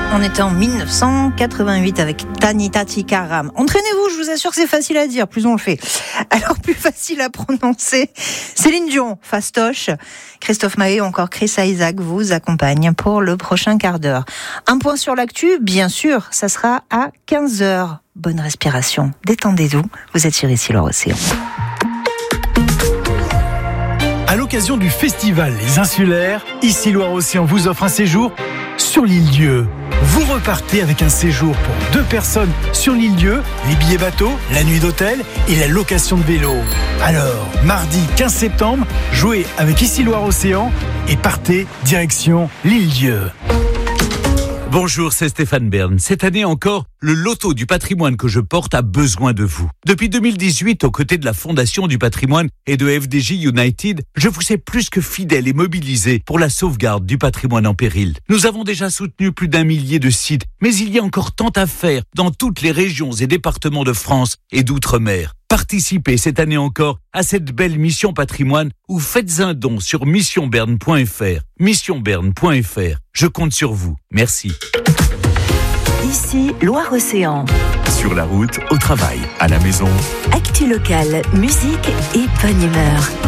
On était en 1988 avec Tanita Tikaram. Entraînez-vous, je vous assure que c'est facile à dire, plus on le fait. Alors, plus facile à prononcer, Céline Dion, fastoche. Christophe Maé ou encore Chris Isaac vous accompagnent pour le prochain quart d'heure. Un point sur l'actu, bien sûr, ça sera à 15h. Bonne respiration, détendez-vous, vous êtes sur Ici Loire-Océan. À l'occasion du festival Les Insulaires, Ici Loire-Océan vous offre un séjour sur l'île Dieu. Vous repartez avec un séjour pour 2 personnes sur l'île Dieu, les billets bateau, la nuit d'hôtel et la location de vélo. Alors, mardi 15 septembre, jouez avec Ici Loire-Océan et partez direction l'île Dieu. Bonjour, c'est Stéphane Bern. Cette année encore, le loto du patrimoine que je porte a besoin de vous. Depuis 2018, aux côtés de la Fondation du patrimoine et de FDJ United, je vous ai plus que fidèle et mobilisé pour la sauvegarde du patrimoine en péril. Nous avons déjà soutenu plus d'1 millier de sites, mais il y a encore tant à faire dans toutes les régions et départements de France et d'outre-mer. Participez cette année encore à cette belle mission patrimoine ou faites un don sur missionberne.fr. Missionberne.fr. Je compte sur vous. Merci. Ici Loire-Océan. Sur la route, au travail, à la maison. Actu locale, musique et bonne humeur.